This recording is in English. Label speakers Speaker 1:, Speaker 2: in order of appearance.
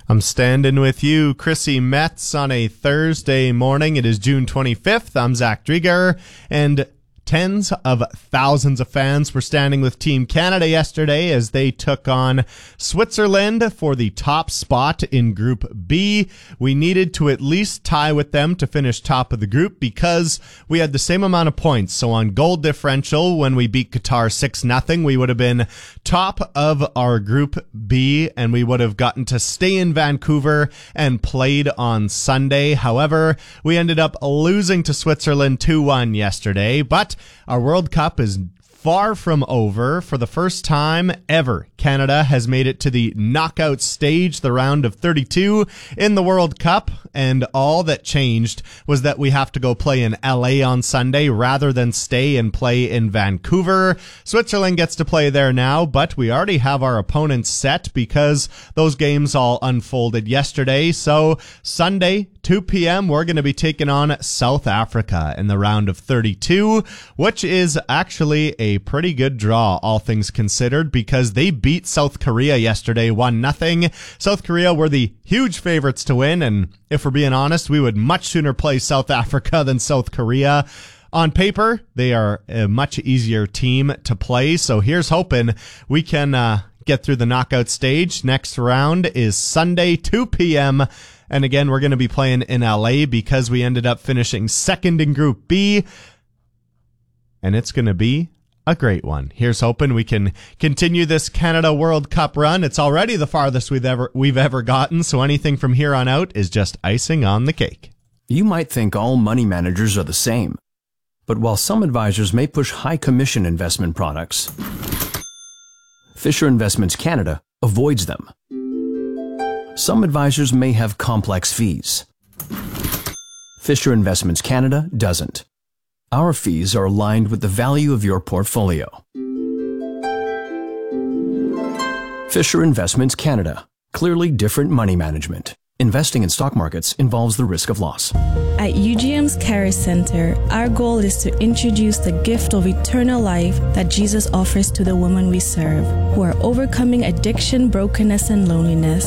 Speaker 1: I'm standing with you, Chrissy Metz, on a Thursday morning. It is June 25th. I'm Zach Drieger, and tens of thousands of fans were standing with Team Canada yesterday as they took on Switzerland for the top spot in Group B. We needed to at least tie with them to finish top of the group because we had the same amount of points. So on goal differential, when we beat Qatar 6-0, we would have been top of our Group B, and we would have gotten to stay in Vancouver and played on Sunday. However, we ended up losing to Switzerland 2-1 yesterday, but our World Cup is far from over. For the first time ever, Canada has made it to the knockout stage, the round of 32 in the World Cup, and all that changed was that we have to go play in LA on Sunday rather than stay and play in Vancouver. Switzerland gets to play there now, but we already have our opponents set because those games all unfolded yesterday. So Sunday, 2 p.m., we're going to be taking on South Africa in the round of 32, which is actually a pretty good draw, all things considered, because they beat South Korea yesterday 1-0. South Korea were the huge favorites to win, and if we're being honest, we would much sooner play South Africa than South Korea. On paper, they are a much easier team to play, so here's hoping we can get through the knockout stage. Next round is Sunday, 2 p.m., and again, we're going to be playing in LA because we ended up finishing second in Group B, and it's going to be a great one. Here's hoping we can continue this Canada World Cup run. It's already the farthest we've ever gotten, so anything from here on out is just icing on the cake.
Speaker 2: You might think all money managers are the same, but while some advisors may push high commission investment products, Fisher Investments Canada avoids them. Some advisors may have complex fees. Fisher Investments Canada doesn't. Our fees are aligned with the value of your portfolio. Fisher Investments Canada. Clearly different money management. Investing in stock markets involves the risk of loss.
Speaker 3: At UGM's Care Center, our goal is to introduce the gift of eternal life that Jesus offers to the women we serve, who are overcoming addiction, brokenness, and loneliness.